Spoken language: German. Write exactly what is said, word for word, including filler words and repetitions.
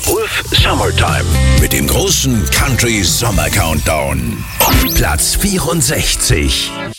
Ulf Summertime. Mit dem großen Country Sommer Countdown. Platz vierundsechzig.